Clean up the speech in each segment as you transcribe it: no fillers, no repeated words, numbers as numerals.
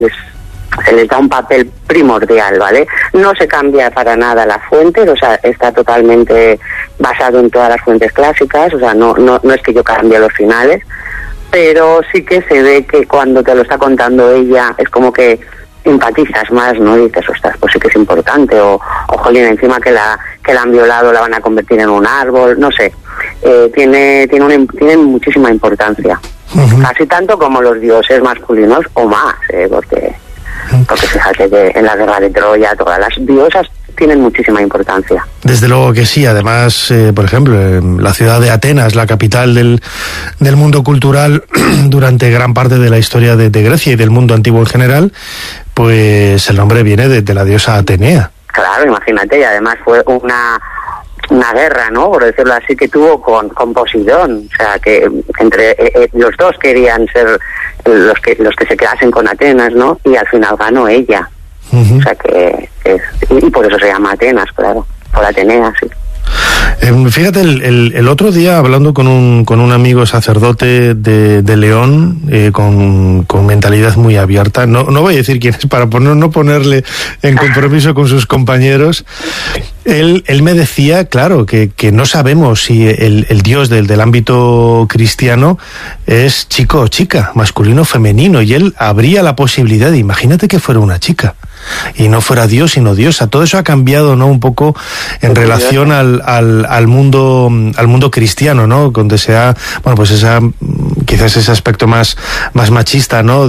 se les da un papel primordial, ¿vale? No se cambia para nada las fuentes, o sea, está totalmente basado en todas las fuentes clásicas, o sea, no es que yo cambie los finales, pero sí que se ve que cuando te lo está contando ella es como que empatizas más, ¿no? Y dices, ostras, pues sí que es importante, o jolín, encima que la han violado la van a convertir en un árbol, no sé, tiene muchísima importancia, casi tanto como los dioses masculinos o más, porque fíjate que en la guerra de Troya todas las diosas tienen muchísima importancia. Desde luego que sí. Además, por ejemplo, la ciudad de Atenas, la capital del mundo cultural durante gran parte de la historia de Grecia y del mundo antiguo en general, pues el nombre viene de la diosa Atenea. Claro, imagínate, y además fue una guerra, ¿no?, por decirlo así, que tuvo con Poseidón, o sea, que entre los dos querían ser los que se quedasen con Atenas, ¿no?, y al final ganó ella. O sea que y por eso se llama Atenas, claro, por Atenea, sí. Fíjate, el otro día, hablando con un amigo sacerdote de León, con mentalidad muy abierta, no voy a decir quién es para no ponerle en compromiso con sus compañeros, él me decía, claro, que no sabemos si el Dios del ámbito cristiano es chico o chica, masculino o femenino, y él abría la posibilidad de, imagínate que fuera una chica y no fuera Dios sino diosa. Todo eso ha cambiado, ¿no?, un poco en relación al mundo cristiano, ¿no?, donde se ha, bueno, pues quizás ese aspecto más machista, ¿no?,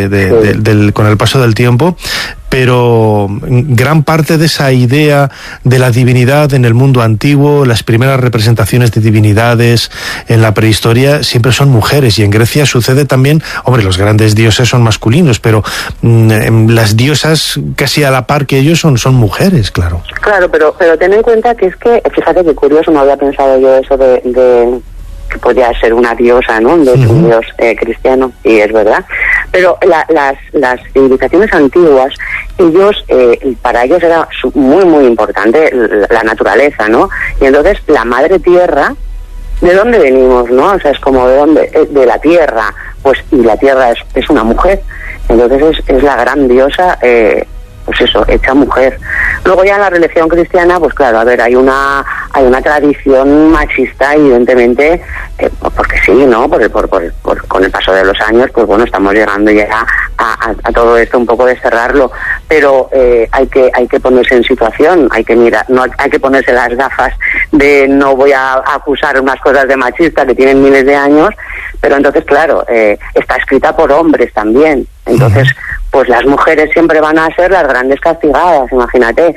con el paso del tiempo, pero gran parte de esa idea de la divinidad en el mundo antiguo, las primeras representaciones de divinidades en la prehistoria siempre son mujeres, y en Grecia sucede también, hombre, los grandes dioses son masculinos, pero las diosas casi a la par que ellos son mujeres, claro. Claro, pero ten en cuenta que es que, fíjate qué curioso, no había pensado yo eso de que podía ser una diosa, ¿no?, de un dios cristiano, y es verdad. Pero las civilizaciones antiguas, para ellos era muy, muy importante la naturaleza, ¿no? Y entonces la madre tierra, ¿de dónde venimos, no? O sea, es como de la tierra, pues, y la tierra es una mujer. Entonces es la gran diosa, pues eso, hecha mujer. Luego ya en la religión cristiana, pues claro, a ver, hay una tradición machista, evidentemente, porque sí, ¿no? Con el paso de los años, pues bueno, estamos llegando ya a todo esto, un poco desterrarlo, pero hay que ponerse en situación, hay que mirar, no hay que ponerse las gafas de no voy a acusar unas cosas de machista que tienen miles de años, pero entonces claro, está escrita por hombres también, entonces pues las mujeres siempre van a ser las grandes castigadas. Imagínate,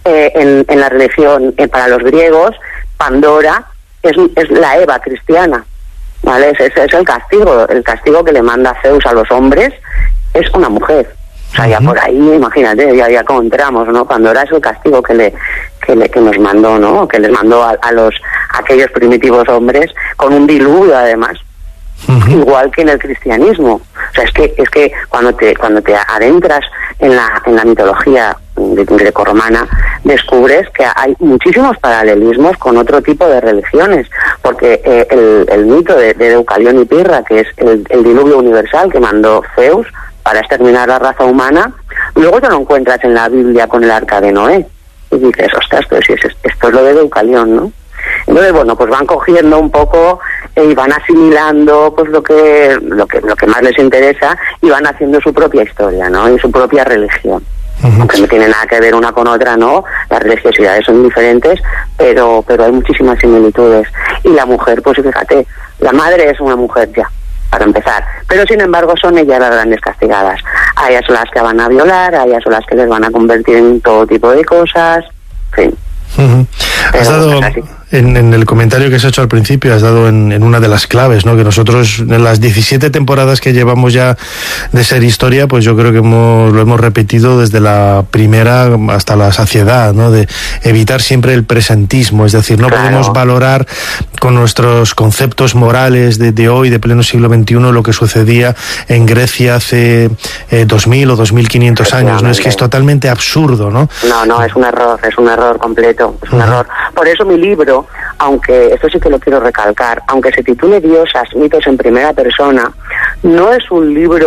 en la religión, para los griegos, Pandora es la Eva cristiana, ¿vale? Es el castigo que le manda Zeus a los hombres, es una mujer. O sea, ya por ahí, imagínate, ya encontramos, ¿no? Pandora es el castigo que nos mandó, ¿no? Que les mandó a aquellos primitivos hombres, con un diluvio además. Igual que en el cristianismo. O sea, es que cuando te adentras en la mitología grecorromana, descubres que hay muchísimos paralelismos con otro tipo de religiones, porque el mito de Deucalión y Pirra, que es el diluvio universal que mandó Zeus para exterminar la raza humana, luego te lo encuentras en la Biblia con el arca de Noé, y dices, ostras, pero si esto es lo de Deucalión, ¿no? Entonces, bueno, pues van cogiendo un poco y van asimilando pues lo que más les interesa, y van haciendo su propia historia, ¿no?, y su propia religión. Aunque no tiene nada que ver una con otra, ¿no? Las religiosidades son diferentes, pero hay muchísimas similitudes. Y la mujer, pues fíjate, la madre es una mujer ya, para empezar, pero sin embargo son ellas las grandes castigadas. A ellas son las que van a violar, a ellas son las que les van a convertir en todo tipo de cosas, en fin. Has dado, en el comentario que has hecho al principio, has dado en una de las claves, ¿no? Que nosotros, en las 17 temporadas que llevamos ya de Ser Historia, pues yo creo que lo hemos repetido desde la primera hasta la saciedad, ¿no? De evitar siempre el presentismo, es decir, no podemos valorar con nuestros conceptos morales de hoy, de pleno siglo XXI, lo que sucedía en Grecia hace 2000 o 2500 años, ¿no? Es que es totalmente absurdo, ¿no? No, es un error completo, es un error. Por eso mi libro, aunque esto sí que lo quiero recalcar, aunque se titule Diosas, mitos en primera persona, no es un libro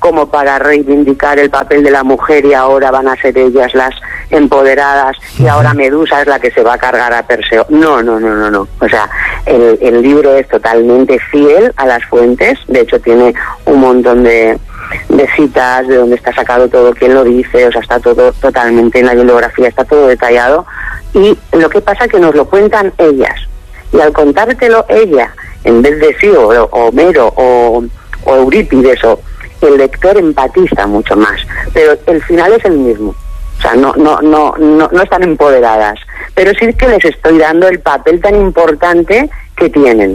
como para reivindicar el papel de la mujer y ahora van a ser ellas las empoderadas y ahora Medusa es la que se va a cargar a Perseo. No. O sea, el libro es totalmente fiel a las fuentes, de hecho tiene un montón de citas de donde está sacado todo, quién lo dice, o sea, está todo totalmente en la bibliografía, está todo detallado, y lo que pasa es que nos lo cuentan ellas, y al contártelo ella, en vez de sí, o Homero, o Eurípides, el lector empatiza mucho más, pero el final es el mismo. O sea, no están empoderadas, pero sí que les estoy dando el papel tan importante que tienen.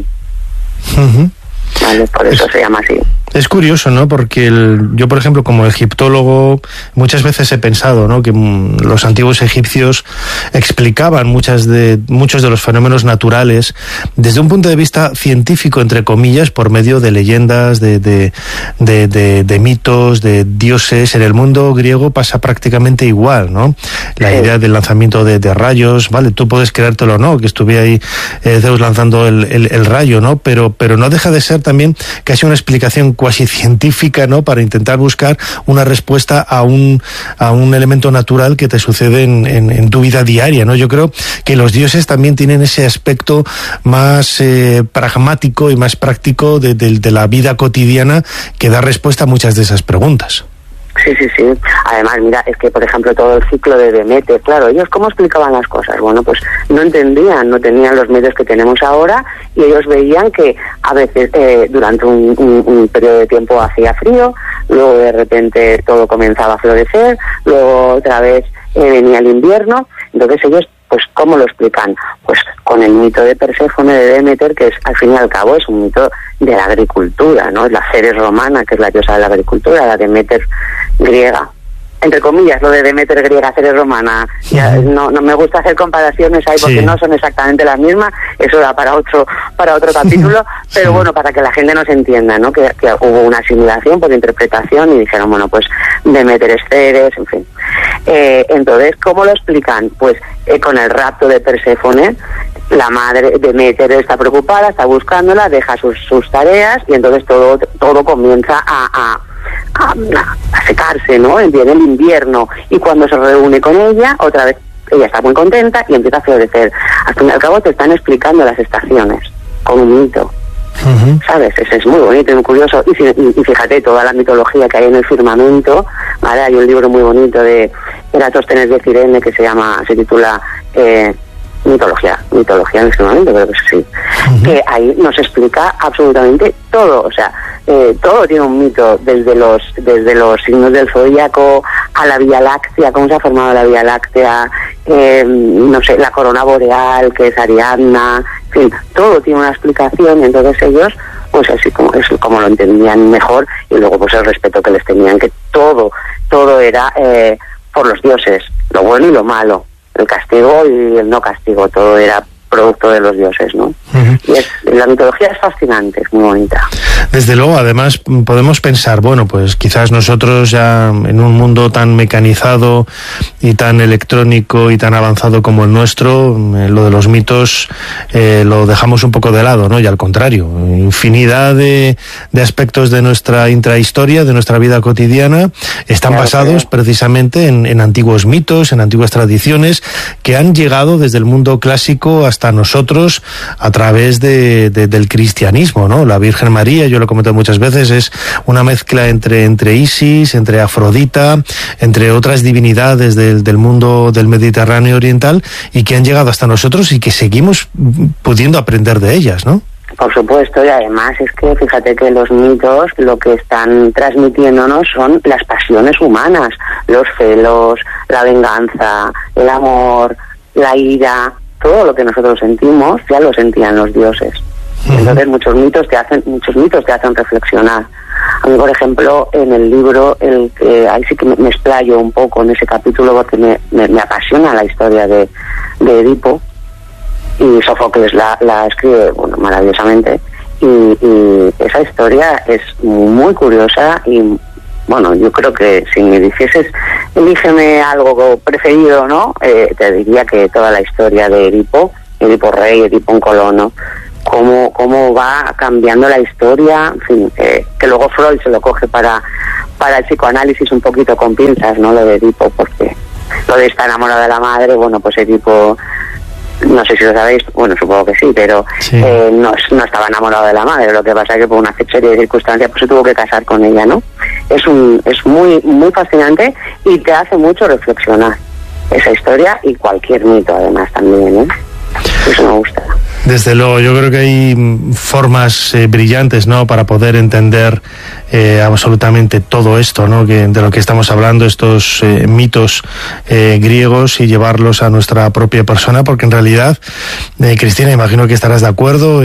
Vale, por eso se llama así. Es curioso, ¿no? Porque yo, por ejemplo, como egiptólogo, muchas veces he pensado, ¿no?, que los antiguos egipcios explicaban muchos de los fenómenos naturales desde un punto de vista científico, entre comillas, por medio de leyendas, de mitos, de dioses. En el mundo griego pasa prácticamente igual, ¿no? La idea del lanzamiento de rayos, ¿vale? Tú puedes creértelo o no, que estuviera ahí Zeus lanzando el rayo, ¿no? Pero no deja de ser también casi una explicación cuasi científica, ¿no?, para intentar buscar una respuesta a un elemento natural que te sucede en tu vida diaria, ¿no? Yo creo que los dioses también tienen ese aspecto más pragmático y más práctico de la vida cotidiana que da respuesta a muchas de esas preguntas. Sí. Además, mira, es que, por ejemplo, todo el ciclo de Demeter, claro, ellos ¿cómo explicaban las cosas? Bueno, pues no entendían, no tenían los medios que tenemos ahora, y ellos veían que a veces durante un periodo de tiempo hacía frío, luego de repente todo comenzaba a florecer, luego otra vez venía el invierno. Entonces ellos, pues, ¿cómo lo explican? Pues con el mito de Perséfone, de Demeter, que es, al fin y al cabo, es un mito de la agricultura, ¿no? Es la Ceres romana, que es la diosa de la agricultura, la Demeter griega. Entre comillas, lo de Demeter griega, Ceres romana. Ya, no me gusta hacer comparaciones ahí porque no son exactamente las mismas, eso da para otro capítulo, pero bueno, para que la gente nos entienda, ¿no? Que hubo una asimilación por interpretación y dijeron, bueno, pues Demeter es Ceres, en fin. Entonces, ¿cómo lo explican? Pues con el rapto de Perséfone, la madre de Demeter está preocupada, está buscándola, deja sus tareas, y entonces todo comienza a secarse, ¿no? Viene el invierno, y cuando se reúne con ella, otra vez ella está muy contenta y empieza a florecer. Al fin y al cabo te están explicando las estaciones con un mito. ¿Sabes? Es muy bonito y muy curioso. Y fíjate, toda la mitología que hay en el firmamento, ¿vale? Hay un libro muy bonito de Eratóstenes de Cirene que se titula mitología en el firmamento, creo que sí, que ahí nos explica absolutamente todo. O sea, todo tiene un mito, desde los signos del zodíaco a la Vía Láctea, cómo se ha formado la Vía Láctea, no sé, la corona boreal, que es Ariadna, en fin, todo tiene una explicación. Entonces ellos, pues así como lo entendían mejor, y luego pues el respeto que les tenían, que todo era por los dioses, lo bueno y lo malo, el castigo y el no castigo, todo era producto de los dioses, ¿no? Y la mitología es fascinante, es muy bonita. Desde luego, además podemos pensar, bueno, pues quizás nosotros ya en un mundo tan mecanizado y tan electrónico y tan avanzado como el nuestro, lo de los mitos lo dejamos un poco de lado, ¿no? Y al contrario, infinidad de aspectos de nuestra intrahistoria, de nuestra vida cotidiana, están basados precisamente en antiguos mitos, en antiguas tradiciones que han llegado desde el mundo clásico hasta nosotros a través del cristianismo, ¿no? La Virgen María, yo lo he comentado muchas veces, es una mezcla entre Isis, entre Afrodita, entre otras divinidades del mundo del Mediterráneo oriental, y que han llegado hasta nosotros y que seguimos pudiendo aprender de ellas, ¿no? Por supuesto, y además es que fíjate que los mitos lo que están transmitiéndonos son las pasiones humanas, los celos, la venganza, el amor, la ira, todo lo que nosotros sentimos ya lo sentían los dioses. Entonces muchos mitos te hacen reflexionar. A mí, por ejemplo, en el libro, ahí sí que me explayo un poco en ese capítulo porque me apasiona la historia de Edipo, y Sófocles la escribe, bueno, maravillosamente, y esa historia es muy curiosa. Y bueno, yo creo que si me dijeses elígeme algo preferido, ¿no? Te diría que toda la historia de Edipo rey, Edipo un colono, cómo va cambiando la historia, en fin, que luego Freud se lo coge para para el psicoanálisis un poquito con pinzas, ¿no? Lo de Edipo, porque lo de estar enamorado de la madre, bueno, pues Edipo, no sé si lo sabéis, bueno, supongo que sí, pero sí. No estaba enamorado de la madre. Lo que pasa es que por una serie de circunstancias pues se tuvo que casar con ella, ¿no? Es muy muy fascinante y te hace mucho reflexionar esa historia y cualquier mito además también, ¿eh? Eso me gusta. Desde luego, yo creo que hay formas brillantes, ¿no?, para poder entender absolutamente todo esto, ¿no?, de lo que estamos hablando, estos mitos griegos, y llevarlos a nuestra propia persona, porque en realidad, Cristina, imagino que estarás de acuerdo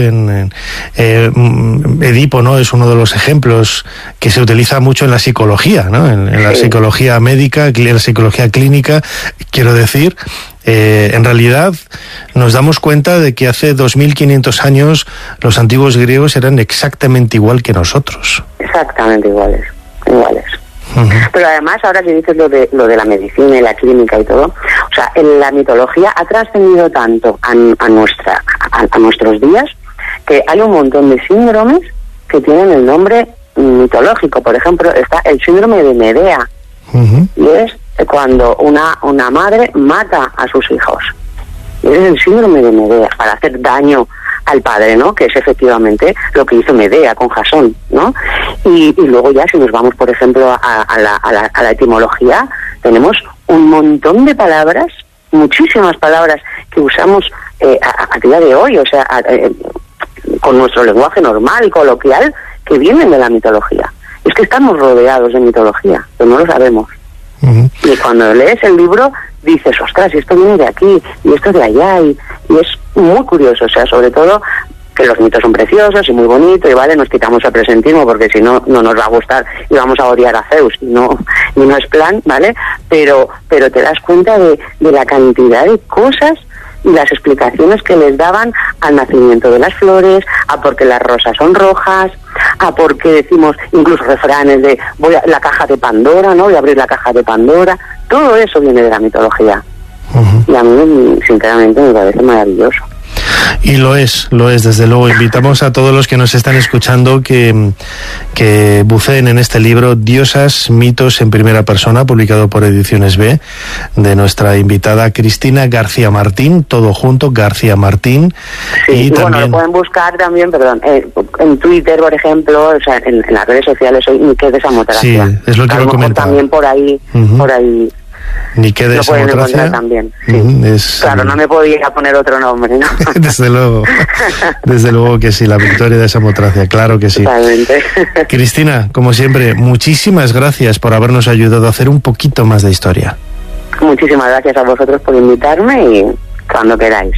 Edipo, ¿no?, es uno de los ejemplos que se utiliza mucho en la psicología, ¿no?, en la psicología médica, en la psicología clínica, quiero decir. En realidad nos damos cuenta de que hace 2500 años los antiguos griegos eran exactamente igual que nosotros. Exactamente iguales. Uh-huh. Pero además, ahora que dices lo de la medicina y la clínica y todo, o sea, en la mitología ha trascendido tanto a nuestros días que hay un montón de síndromes que tienen el nombre mitológico. Por ejemplo, está el síndrome de Medea, uh-huh, y es cuando una madre mata a sus hijos. Y es el síndrome de Medea, para hacer daño al padre, ¿no?, que es efectivamente lo que hizo Medea con Jasón, ¿no? Y luego ya, si nos vamos, por ejemplo, a la etimología, tenemos un montón de palabras, muchísimas palabras que usamos a día de hoy, o sea, con nuestro lenguaje normal y coloquial, que vienen de la mitología. Es que estamos rodeados de mitología, pero no lo sabemos. Uh-huh. Y cuando lees el libro dices, ostras, y esto viene de aquí, y esto de allá, y es muy curioso, o sea, sobre todo que los mitos son preciosos y muy bonitos, y vale, nos quitamos el presentismo porque si no, no nos va a gustar y vamos a odiar a Zeus, y no es plan, ¿vale? Pero te das cuenta de la cantidad de cosas y las explicaciones que les daban al nacimiento de las flores, a por qué las rosas son rojas, a por qué decimos incluso refranes de la caja de Pandora, ¿no? Voy a abrir la caja de Pandora. Todo eso viene de la mitología. Uh-huh. Y a mí, sinceramente, me parece maravilloso. Y lo es, desde luego. Invitamos a todos los que nos están escuchando que buceen en este libro, Diosas, mitos en primera persona, publicado por Ediciones B, de nuestra invitada Cristina García Martín, todo junto, García Martín. Sí, y también... bueno, lo pueden buscar también, en Twitter, por ejemplo, o sea, en las redes sociales, soy Nike de Samotracia. Sí, es lo que lo comentaba. También por ahí, uh-huh, por ahí. Nike de Samotracia también, sí. Uh-huh, claro, no me podía poner otro nombre, ¿no? desde luego que sí, la victoria de Samotracia, claro que sí. Totalmente. Cristina, como siempre, muchísimas gracias por habernos ayudado a hacer un poquito más de historia. Muchísimas gracias a vosotros por invitarme y cuando queráis.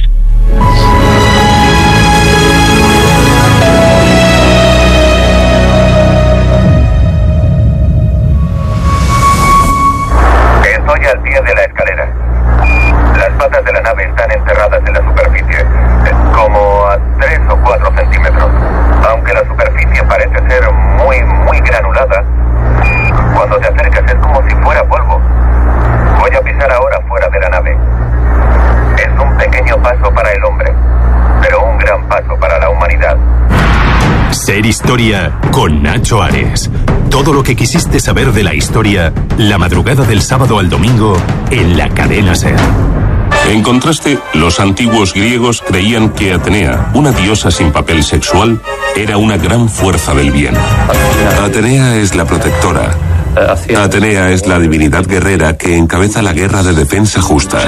Estoy al pie de la escalera. Las patas de la nave están enterradas en la superficie, como a 3 o 4 centímetros. Aunque la superficie parece ser muy, muy granulada, cuando te acercas es como si fuera polvo. Voy a pisar ahora fuera de la nave. Es un pequeño paso para el hombre, pero un gran paso para la humanidad. Ser Historia con Nacho Ares. Todo lo que quisiste saber de la historia, la madrugada del sábado al domingo, en la cadena SER. En contraste, los antiguos griegos creían que Atenea, una diosa sin papel sexual, era una gran fuerza del bien. Atenea es la protectora. Atenea es la divinidad guerrera que encabeza la guerra de defensa justa.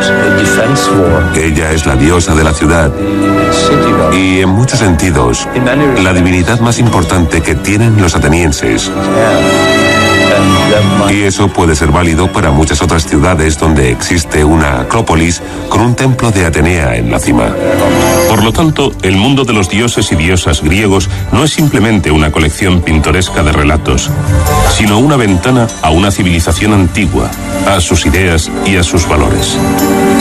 Ella es la diosa de la ciudad y, en muchos sentidos, la divinidad más importante que tienen los atenienses. Y eso puede ser válido para muchas otras ciudades donde existe una acrópolis con un templo de Atenea en la cima. Por lo tanto, el mundo de los dioses y diosas griegos no es simplemente una colección pintoresca de relatos, sino una ventana a una civilización antigua, a sus ideas y a sus valores.